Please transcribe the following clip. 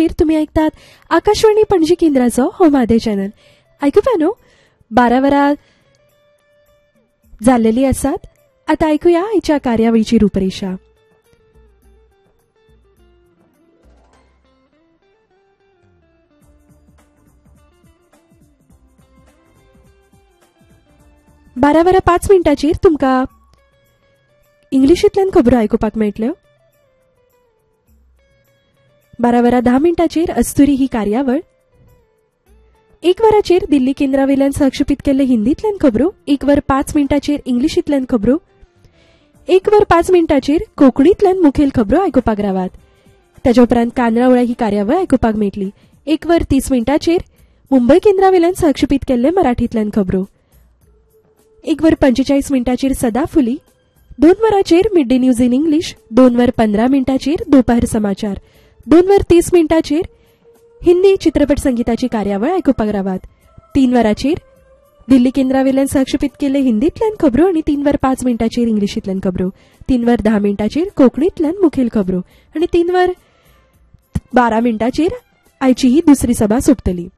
मिनिटांचेर तुम्ही ऐकतात आकाशवाणी पणजी केंद्राचो हो मादे चॅनल. ऐकुपानो 12 वरां जाल्लेली आसात. आता ऐकुया आयच्या कार्यावळीची रूपरेषा. बारा वरां 5 मिनिटांचेर तुमकां इंग्लिशींतल्यान खबरो आयकुपाक मेळटल्यो. 12 वरां 10 मिनिटांचेर अस्तुरी ही कार्यावळ. 1 वराचेर दिल्ली केंद्रावेल्यान सहक्षेपीत केल्ले हिंदींतल्यान खबरो. 1 वर 5 मिनिटांचेर इंग्लिशींतल्यान खबरो. 1 वर 5 मिनिटांचेर कोंकणींतल्यान मुखेल खबरो आयकुपाक रावात. ताचे उपरांत कांदळावळा ही कार्यावळ आयकुपाक मेळटली. 1 वर 30 मिनिटांचेर मुंबय केंद्रावेल्यान सहक्षेपीत केल्ले मराठींतल्यान खबरो. 1 वर 45 मिनिटांचेर सदाफुली. 2 वरांचेर mid day news in English. 2 वर 15 मिनिटांचेर दोपहर समाचार. 2 वर 30 मिनिटांचेर हिंदी चित्रपट संगीताची कार्यावळ आयकुपाक रावात. 3 वरांचेर दिल्ली केंद्रावेल्यान सहक्षेपीत केल्ले हिंदींतल्यान खबरो आनी 3 वर 5 मिनिटांचेर इंग्लिशींतल्यान खबरो. 3 वर 10 मिनिटांचेर कोंकणींतल्यान मुखेल खबरो आनी 3 वर 12 मिनिटांचेर आयची ही दुसरी सभा सोंपतली.